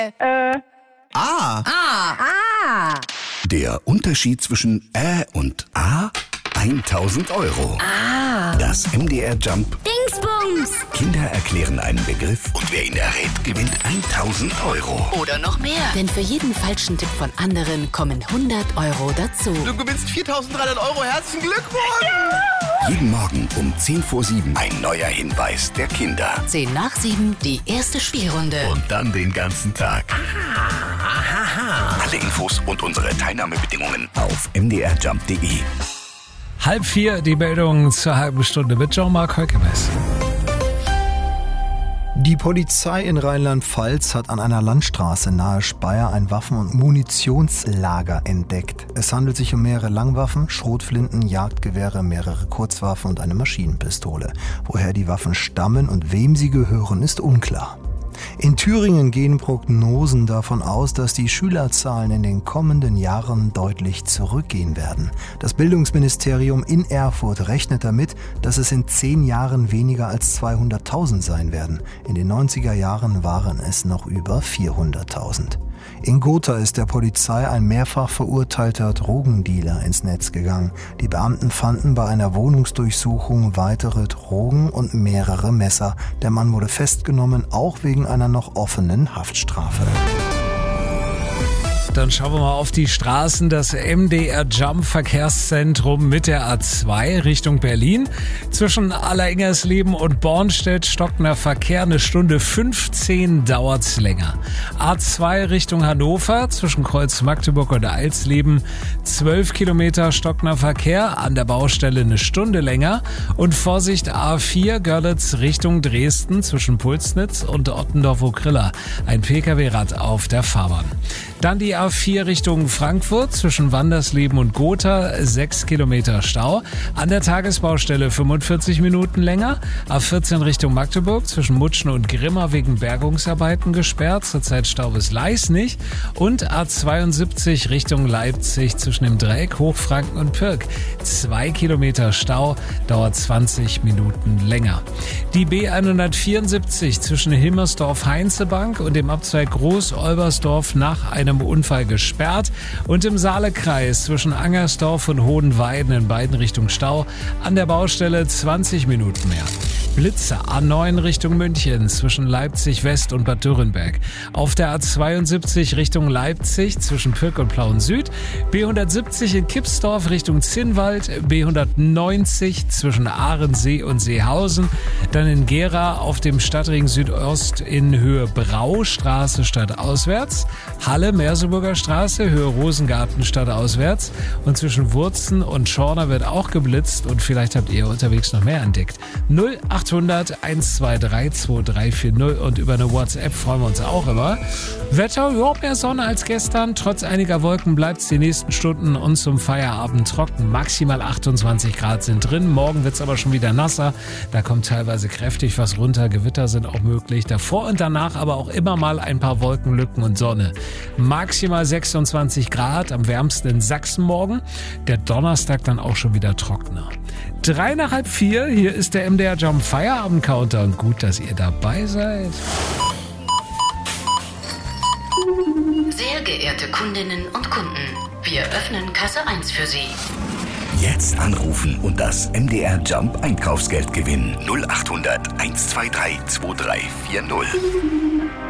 A. Ah. Der Unterschied zwischen und A? 1000 Euro. Das MDR Jump. Dingsbums. Kinder erklären einen Begriff und wer ihn errät, gewinnt 1000 Euro. Oder noch mehr. Denn für jeden falschen Tipp von anderen kommen 100 Euro dazu. Du gewinnst 4.300 Euro. Herzlichen Glückwunsch! Jeden Morgen um 6:50 ein neuer Hinweis der Kinder. 7:10 die erste Spielrunde. Und dann den ganzen Tag. Alle Infos und unsere Teilnahmebedingungen auf mdrjump.de. 3:30 die Meldung zur halben Stunde mit Jean-Marc Höckemes. Die Polizei in Rheinland-Pfalz hat an einer Landstraße nahe Speyer ein Waffen- und Munitionslager entdeckt. Es handelt sich um mehrere Langwaffen, Schrotflinten, Jagdgewehre, mehrere Kurzwaffen und eine Maschinenpistole. Woher die Waffen stammen und wem sie gehören, ist unklar. In Thüringen gehen Prognosen davon aus, dass die Schülerzahlen in den kommenden Jahren deutlich zurückgehen werden. Das Bildungsministerium in Erfurt rechnet damit, dass es in 10 Jahren weniger als 200.000 sein werden. In den 90er Jahren waren es noch über 400.000. In Gotha ist der Polizei ein mehrfach verurteilter Drogendealer ins Netz gegangen. Die Beamten fanden bei einer Wohnungsdurchsuchung weitere Drogen und mehrere Messer. Der Mann wurde festgenommen, auch wegen einer noch offenen Haftstrafe. Dann schauen wir mal auf die Straßen. Das MDR Jump Verkehrszentrum mit der A2 Richtung Berlin. Zwischen Alleringgersleben und Bornstedt stockender Verkehr. 1:15 dauert's länger. A2 Richtung Hannover zwischen Kreuz Magdeburg und Eilsleben. 12 Kilometer stockender Verkehr. An der Baustelle 1 Stunde länger. Und Vorsicht A4 Görlitz Richtung Dresden zwischen Pulsnitz und Ottendorf-Okrilla. Ein Pkw-Rad auf der Fahrbahn. Dann die A4 Richtung Frankfurt zwischen Wandersleben und Gotha, 6 Kilometer Stau. An der Tagesbaustelle 45 Minuten länger. A14 Richtung Magdeburg zwischen Mutschen und Grimma wegen Bergungsarbeiten gesperrt. Zurzeit Stau bis Leisnig. Und A72 Richtung Leipzig zwischen dem Dreieck Hochfranken und Pirk. 2 Kilometer Stau, dauert 20 Minuten länger. Die B174 zwischen Hilmersdorf-Heinzebank und dem Abzweig Groß-Olbersdorf nach einem Unfall gesperrt und im Saalekreis zwischen Angersdorf und Hohenweiden in beiden Richtungen Stau. An der Baustelle 20 Minuten mehr. Blitze A9 Richtung München zwischen Leipzig West und Bad Dürrenberg. Auf der A72 Richtung Leipzig zwischen Pirk und Plauen Süd. B170 in Kipsdorf Richtung Zinnwald. B190 zwischen Ahrensee und Seehausen. Dann in Gera auf dem Stadtring Südost in Höhe Braustraße stadtauswärts. Halle Merseburger Straße Höhe Rosengarten stadtauswärts. Und zwischen Wurzen und Schorner wird auch geblitzt und vielleicht habt ihr unterwegs noch mehr entdeckt. 0800 123 2340 und über eine WhatsApp freuen wir uns auch immer. Wetter, ja, mehr Sonne als gestern. Trotz einiger Wolken bleibt es die nächsten Stunden und zum Feierabend trocken. Maximal 28 Grad sind drin. Morgen wird es aber schon wieder nasser. Da kommt teilweise kräftig was runter. Gewitter sind auch möglich. Davor und danach aber auch immer mal ein paar Wolkenlücken und Sonne. Maximal 26 Grad, am wärmsten in Sachsen morgen. Der Donnerstag dann auch schon wieder trockener. 3:30, hier ist der MDR Jump Feierabend Counter und gut, dass ihr dabei seid. Sehr geehrte Kundinnen und Kunden, wir öffnen Kasse 1 für Sie. Jetzt anrufen und das MDR Jump Einkaufsgeld gewinnen. 0800 123 2340.